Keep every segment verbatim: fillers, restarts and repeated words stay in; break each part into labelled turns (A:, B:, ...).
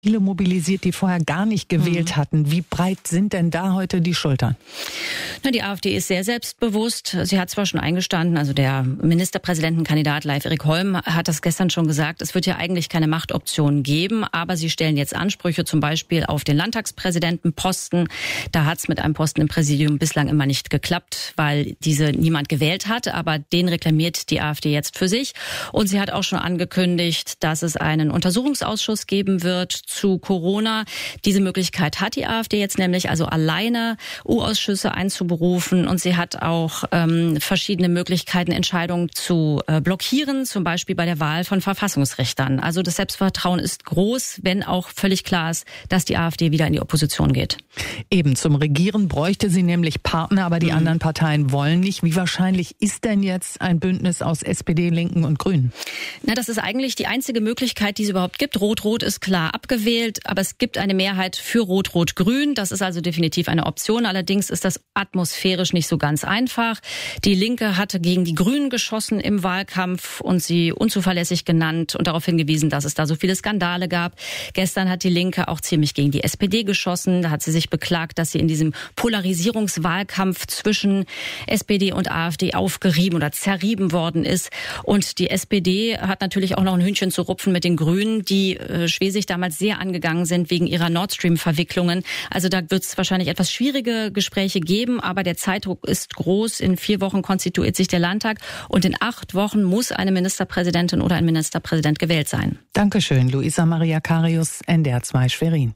A: Viele mobilisiert, die vorher gar nicht gewählt mhm. hatten. Wie breit sind denn da heute die Schultern?
B: Na, die AfD ist sehr selbstbewusst. Sie hat zwar schon eingestanden, also der Ministerpräsidentenkandidat Leif-Erik Holm hat das gestern schon gesagt, es wird ja eigentlich keine Machtoptionen geben, aber sie stellen jetzt Ansprüche zum Beispiel auf den Landtagspräsidentenposten. Da hat es mit einem Posten im Präsidium bislang immer nicht geklappt, weil diese niemand gewählt hat, aber den reklamiert die AfD jetzt für sich. Und sie hat auch schon angekündigt, dass es einen Untersuchungsausschuss geben wird zu Corona. Diese Möglichkeit hat die AfD jetzt nämlich, also alleine U-Ausschüsse einzuberufen, und sie hat auch ähm, verschiedene Möglichkeiten, Entscheidungen zu äh, blockieren, zum Beispiel bei der Wahl von Verfassungsrichtern. Also das Selbstvertrauen ist groß, wenn auch völlig klar ist, dass die AfD wieder in die Opposition geht.
A: Eben, zum Regieren bräuchte sie nämlich Partner, aber die mhm. anderen Parteien wollen nicht. Wie wahrscheinlich ist denn jetzt ein Bündnis aus S P D, Linken und Grünen?
B: Na, das ist eigentlich die einzige Möglichkeit, die es überhaupt gibt. Rot-Rot ist klar abgewählt. Aber es gibt eine Mehrheit für Rot-Rot-Grün. Das ist also definitiv eine Option. Allerdings ist das atmosphärisch nicht so ganz einfach. Die Linke hatte gegen die Grünen geschossen im Wahlkampf und sie unzuverlässig genannt und darauf hingewiesen, dass es da so viele Skandale gab. Gestern hat die Linke auch ziemlich gegen die S P D geschossen. Da hat sie sich beklagt, dass sie in diesem Polarisierungswahlkampf zwischen S P D und AfD aufgerieben oder zerrieben worden ist. Und die S P D hat natürlich auch noch ein Hühnchen zu rupfen mit den Grünen, die äh, Schwesig damals sehr angegangen sind wegen ihrer Nord Stream-Verwicklungen. Also da wird es wahrscheinlich etwas schwierige Gespräche geben, aber der Zeitdruck ist groß. In vier Wochen konstituiert sich der Landtag und in acht Wochen muss eine Ministerpräsidentin oder ein Ministerpräsident gewählt sein.
A: Dankeschön, Luisa Maria Karius, N D R zwei Schwerin.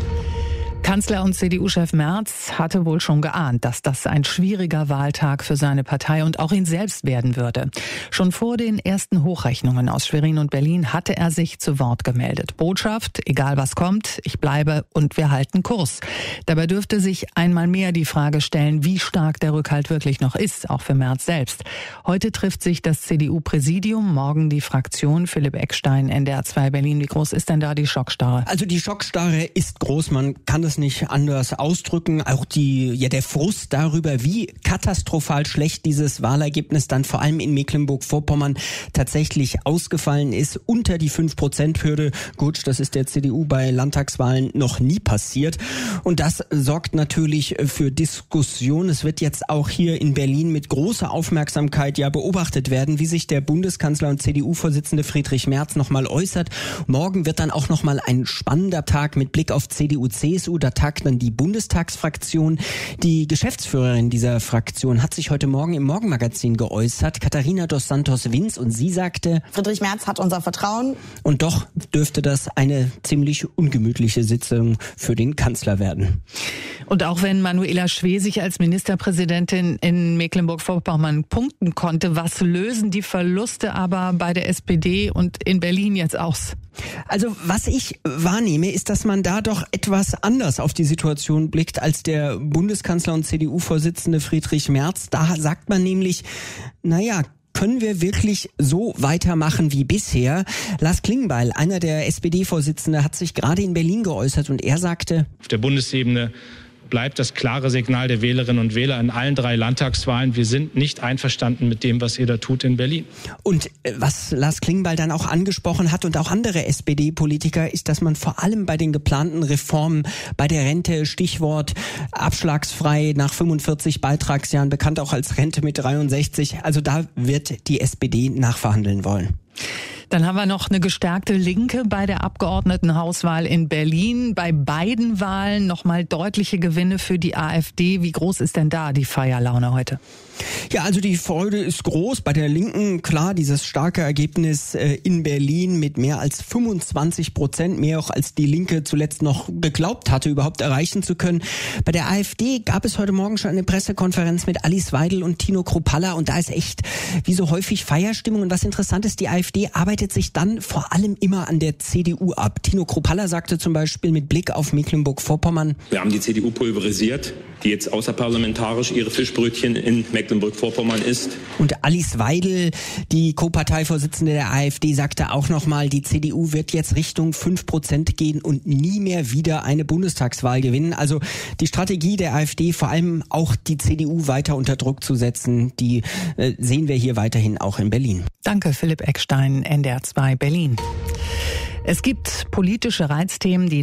A: Kanzler und C D U-Chef Merz hatte wohl schon geahnt, dass das ein schwieriger Wahltag für seine Partei und auch ihn selbst werden würde. Schon vor den ersten Hochrechnungen aus Schwerin und Berlin hatte er sich zu Wort gemeldet. Botschaft, egal was kommt, ich bleibe und wir halten Kurs. Dabei dürfte sich einmal mehr die Frage stellen, wie stark der Rückhalt wirklich noch ist, auch für Merz selbst. Heute trifft sich das C D U-Präsidium, morgen die Fraktion. Philipp Eckstein, N D R zwei Berlin. Wie groß ist denn da die Schockstarre?
C: Also die Schockstarre ist groß, man kann das nicht anders ausdrücken. Auch die, ja, der Frust darüber, wie katastrophal schlecht dieses Wahlergebnis dann vor allem in Mecklenburg-Vorpommern tatsächlich ausgefallen ist. Unter die fünf Prozent Hürde. Gut, das ist der C D U bei Landtagswahlen noch nie passiert. Und das sorgt natürlich für Diskussion. Es wird jetzt auch hier in Berlin mit großer Aufmerksamkeit ja beobachtet werden, wie sich der Bundeskanzler und C D U-Vorsitzende Friedrich Merz nochmal äußert. Morgen wird dann auch nochmal ein spannender Tag mit Blick auf C D U C S U. Da tagt dann die Bundestagsfraktion. Die Geschäftsführerin dieser Fraktion hat sich heute Morgen im Morgenmagazin geäußert, Katharina dos Santos Vinz, und sie sagte:
D: Friedrich Merz hat unser Vertrauen.
C: Und doch dürfte das eine ziemlich ungemütliche Sitzung für den Kanzler werden.
A: Und auch wenn Manuela Schwesig als Ministerpräsidentin in Mecklenburg-Vorpommern punkten konnte, was lösen die Verluste aber bei der S P D und in Berlin jetzt aus?
C: Also was ich wahrnehme, ist, dass man da doch etwas anders auf die Situation blickt als der Bundeskanzler und C D U-Vorsitzende Friedrich Merz. Da sagt man nämlich, naja, können wir wirklich so weitermachen wie bisher? Lars Klingbeil, einer der S P D-Vorsitzende, hat sich gerade in Berlin geäußert und er sagte:
E: Auf der Bundesebene bleibt das klare Signal der Wählerinnen und Wähler in allen drei Landtagswahlen: Wir sind nicht einverstanden mit dem, was ihr da tut in Berlin.
C: Und was Lars Klingbeil dann auch angesprochen hat und auch andere S P D-Politiker, ist, dass man vor allem bei den geplanten Reformen bei der Rente, Stichwort abschlagsfrei nach fünfundvierzig Beitragsjahren, bekannt auch als Rente mit dreiundsechzig, also da wird die S P D nachverhandeln wollen.
A: Dann haben wir noch eine gestärkte Linke bei der Abgeordnetenhauswahl in Berlin. Bei beiden Wahlen nochmal deutliche Gewinne für die AfD. Wie groß ist denn da die Feierlaune heute?
C: Ja, also die Freude ist groß. Bei der Linken, klar, dieses starke Ergebnis äh, in Berlin mit mehr als fünfundzwanzig Prozent, mehr auch als die Linke zuletzt noch geglaubt hatte, überhaupt erreichen zu können. Bei der AfD gab es heute Morgen schon eine Pressekonferenz mit Alice Weidel und Tino Kruppalla und da ist echt wie so häufig Feierstimmung. Und was interessant ist, die AfD arbeitet sich dann vor allem immer an der C D U ab. Tino Kruppalla sagte zum Beispiel mit Blick auf Mecklenburg-Vorpommern:
F: Wir haben die C D U pulverisiert, die jetzt außerparlamentarisch ihre Fischbrötchen in Mecklenburg-Vorpommern isst.
C: Und Alice Weidel, die Co-Parteivorsitzende der AfD, sagte auch nochmal, die C D U wird jetzt Richtung fünf Prozent gehen und nie mehr wieder eine Bundestagswahl gewinnen. Also die Strategie der AfD, vor allem auch die C D U weiter unter Druck zu setzen, die äh, sehen wir hier weiterhin auch in Berlin.
A: Danke, Philipp Eckstein, N D R zwei Berlin. Es gibt politische Reizthemen, die